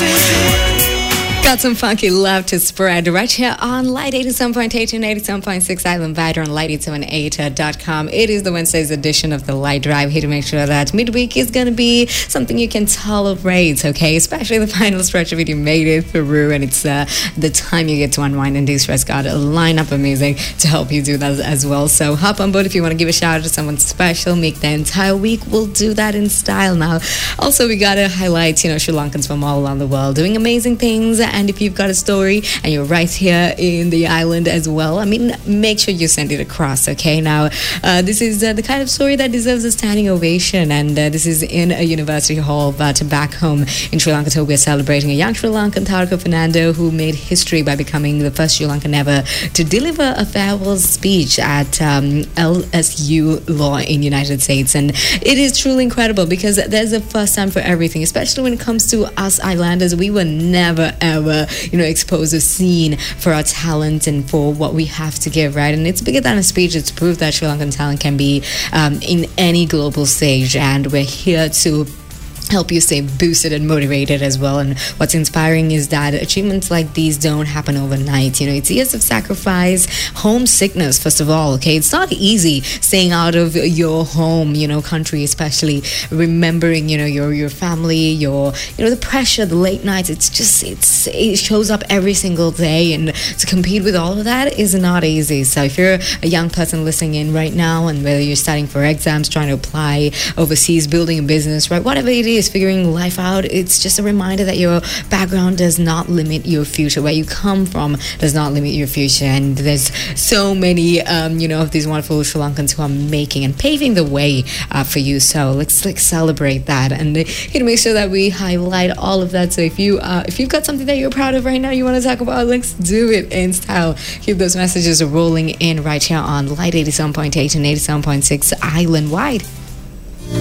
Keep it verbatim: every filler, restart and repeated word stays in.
Got some funky love to spread right here on Light eighty-seven point eight and eighty-seven point six Island Vider on light eight seven eight dot com. It is the Wednesday's edition of the Light Drive, here to make sure that midweek is going to be something you can tolerate, okay? Especially the final stretch of it, you made it through, and it's uh, the time you get to unwind and de-stress. Got a lineup of music to help you do that as well. So hop on board if you want to give a shout out to someone special. Make the entire week. We'll do that in style now. Also, we got to highlight, you know, Sri Lankans from all around the world doing amazing things. And if you've got a story and you're right here in the island as well, I mean, make sure you send it across, okay? Now, uh, this is uh, the kind of story that deserves a standing ovation, and uh, this is in a university hall, but back home in Sri Lanka. So we're celebrating a young Sri Lankan, Tarka Fernando, who made history by becoming the first Sri Lankan ever to deliver a farewell speech at um, L S U Law in United States. And it is truly incredible because there's a first time for everything, especially when it comes to us islanders. We were never, ever you know, expose or seen for our talent and for what we have to give, right? And it's bigger than a speech. It's proof that Sri Lankan talent can be um, in any global stage, and we're here to help you stay boosted and motivated as well. And what's inspiring is that achievements like these don't happen overnight. You know, it's years of sacrifice, homesickness, first of all, okay? It's not easy staying out of your home, you know, country, especially remembering, you know, your your family, your, you know, the pressure, the late nights. It's just, it's it shows up every single day, and to compete with all of that is not easy. So if you're a young person listening in right now, and whether you're studying for exams, trying to apply overseas, building a business, right, whatever it is, figuring life out, it's just a reminder that your background does not limit your future. Where you come from does not limit your future. And there's so many um, you know, of these wonderful Sri Lankans who are making and paving the way uh, for you. So let's like celebrate that, and uh, you know, make sure that we highlight all of that. So if you uh, if you've got something that you're proud of right now, you want to talk about, let's do it in style. Keep those messages rolling in right here on Light eighty-seven point eight and eighty-seven point six Island Wide.